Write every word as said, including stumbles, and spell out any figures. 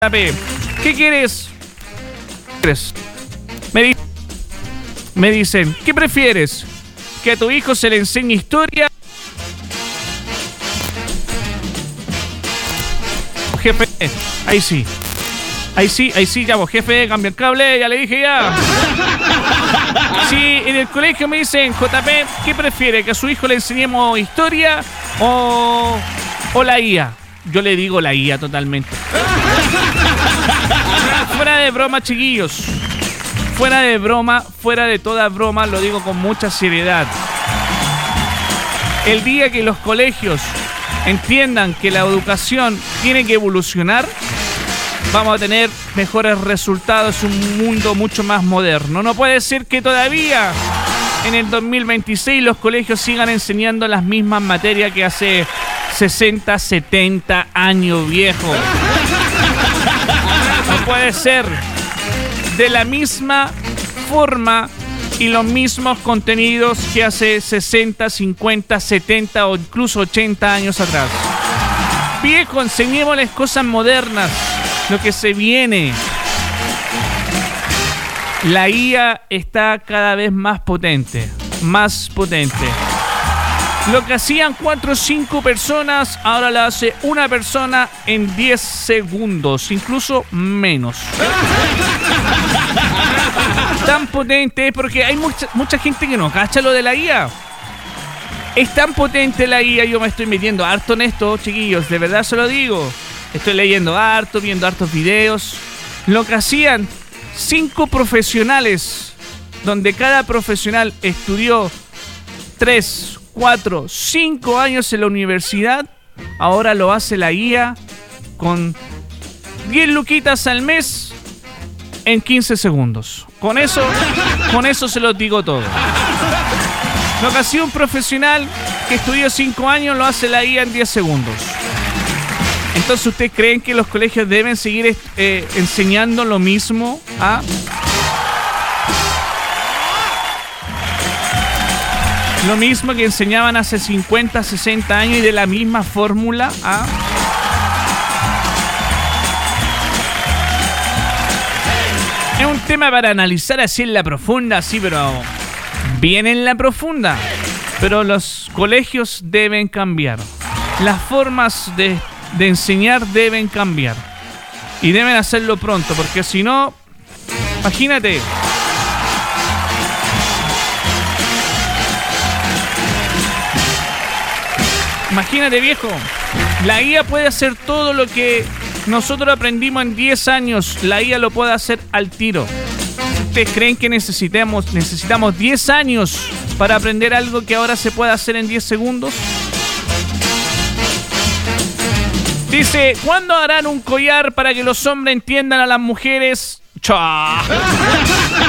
¿Qué quieres? Me, di- me dicen, ¿qué prefieres? ¿Que a tu hijo se le enseñe historia? Jefe, ahí sí. Ahí sí, ahí sí, ya vos, jefe, cambia el cable, ya le dije ya. Sí, en el colegio me dicen, J P, ¿qué prefiere? ¿Que a su hijo le enseñemos historia o, o la I A? Yo le digo la I A totalmente. Fuera de broma, chiquillos. Fuera de broma, fuera de toda broma, lo digo con mucha seriedad. El día que los colegios entiendan que la educación tiene que evolucionar, vamos a tener mejores resultados, un mundo mucho más moderno. No puede ser que todavía en el dos mil veintiséis los colegios sigan enseñando las mismas materias que hace sesenta, setenta años, viejo. No puede ser. De la misma forma y los mismos contenidos que hace sesenta, cincuenta, setenta o incluso ochenta años atrás. Viejo, enseñémosles cosas modernas, lo que se viene. La I A está cada vez más potente, más potente. Lo que hacían cuatro o cinco personas, ahora lo hace una persona en diez segundos, incluso menos. Tan potente es porque hay mucha, mucha gente que no cacha lo de la I A. Es tan potente la I A, yo me estoy metiendo harto en esto, chiquillos, de verdad se lo digo. Estoy leyendo harto, viendo hartos videos. Lo que hacían cinco profesionales, donde cada profesional estudió tres, cuatro, cinco años en la universidad, ahora lo hace la I A con diez luquitas al mes en quince segundos. Con eso, con eso se los digo todo. Lo que hacía un profesional que estudió cinco años lo hace la I A en diez segundos. Entonces, ¿ustedes creen que los colegios deben seguir eh, enseñando lo mismo? ¿Ah? Lo mismo que enseñaban hace cincuenta, sesenta años y de la misma fórmula. ¿Ah? Es un tema para analizar así en la profunda, sí, pero bien en la profunda. Pero los colegios deben cambiar. Las formas de, de enseñar deben cambiar. Y deben hacerlo pronto, porque si no, imagínate. Imagínate, viejo, la I A puede hacer todo lo que nosotros aprendimos en diez años, la I A lo puede hacer al tiro. ¿Ustedes creen que necesitamos, necesitamos diez años para aprender algo que ahora se puede hacer en diez segundos? Dice, ¿cuándo harán un collar para que los hombres entiendan a las mujeres? ¡Chao!